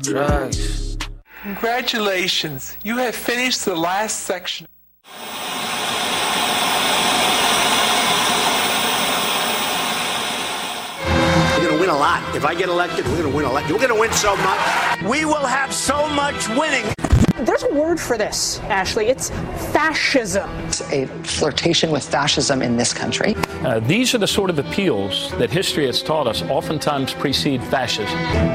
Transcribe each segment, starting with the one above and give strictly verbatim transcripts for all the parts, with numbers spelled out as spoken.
drugs. Congratulations, you have finished the last section. We're going to win a lot. If I get elected, we're going to win a lot. We're going to win so much. We will have so much winning. There's a word for this, Ashley. It's fascism. It's a flirtation with fascism in this country. Uh, these are the sort of appeals that history has taught us oftentimes precede fascism.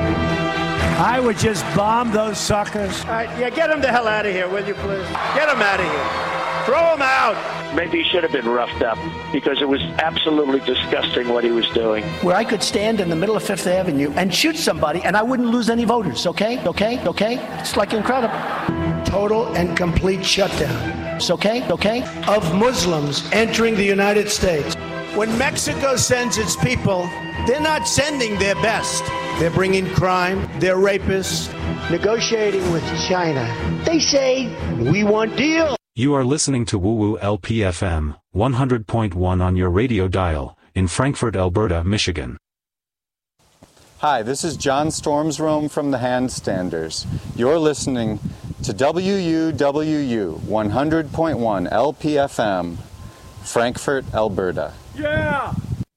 I would just bomb those suckers. All right, yeah, get them the hell out of here, will you, please? Get them out of here. Throw them out. Maybe he should have been roughed up because it was absolutely disgusting what he was doing. Where I could stand in the middle of Fifth Avenue and shoot somebody and I wouldn't lose any voters, okay? Okay? Okay? It's like incredible. Total and complete shutdown. It's okay? Okay? Of Muslims entering the United States. When Mexico sends its people, they're not sending their best. They're bringing crime, they're rapists. Negotiating with China. They say, we want deal. You are listening to Woo Woo L P F M, one hundred point one on your radio dial, in Frankfort, Alberta, Michigan. Hi, this is John Stormsrome from the Handstanders. You're listening to W U W U one hundred point one L P F M, Frankfort, Alberta. Yeah!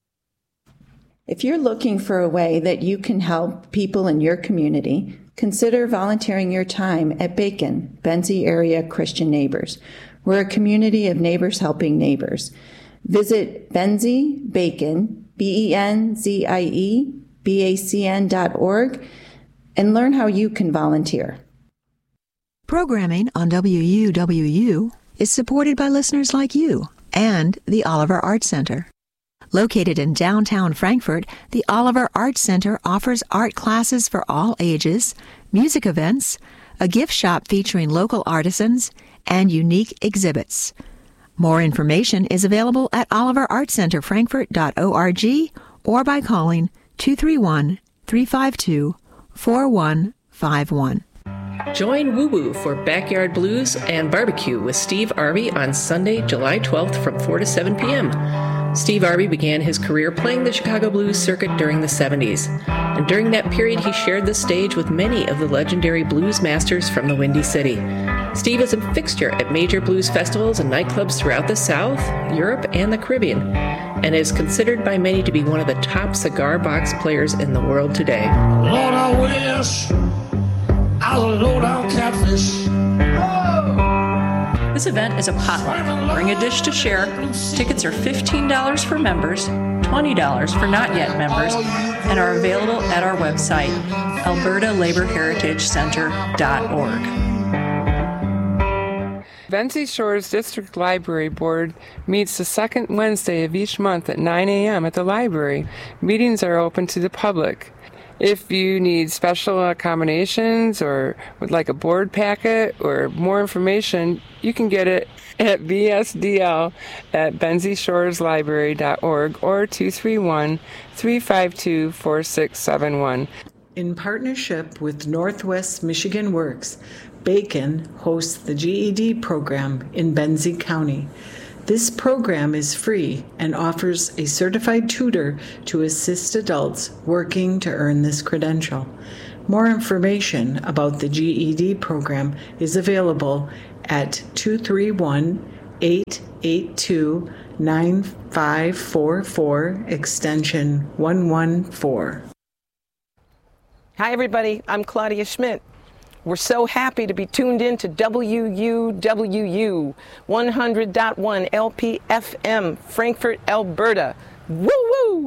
If you're looking for a way that you can help people in your community, consider volunteering your time at Bacon, Benzie Area Christian Neighbors. We're a community of neighbors helping neighbors. Visit Benzie Bacon, B E N Z I E, B A C N dot org, and learn how you can volunteer. Programming on W U W U is supported by listeners like you and the Oliver Art Center. Located in downtown Frankfort, the Oliver Art Center offers art classes for all ages, music events, a gift shop featuring local artisans, and unique exhibits. More information is available at oliver art center frankfort dot org or by calling two three one, three five two, four one five one. Join Woo Woo for Backyard Blues and Barbecue with Steve Arby on Sunday, July twelfth from four to seven p.m. Steve Arby began his career playing the Chicago blues circuit during the seventies, and during that period he shared the stage with many of the legendary blues masters from the Windy City. Steve is a fixture at major blues festivals and nightclubs throughout the South, Europe, and the Caribbean, and is considered by many to be one of the top cigar box players in the world today. Lord, I wish I was a low-down catfish. This event is a potluck. Bring a dish to share. Tickets are fifteen dollars for members, twenty dollars for not yet members, and are available at our website, alberta labor heritage center dot org. Benzie Shores District Library Board meets the second Wednesday of each month at nine a.m. at the library. Meetings are open to the public. If you need special accommodations or would like a board packet or more information, you can get it at b s d l at benzie shores library dot org or two three one, three five two, four six seven one. In partnership with Northwest Michigan Works, Bacon hosts the G E D program in Benzie County. This program is free and offers a certified tutor to assist adults working to earn this credential. More information about the G E D program is available at two three one, eight eight two, nine five four four, extension one one four. Hi, everybody. I'm Claudia Schmidt. We're so happy to be tuned in to W U W U one hundred point one L P F M, Frankfort, Alberta. Woo!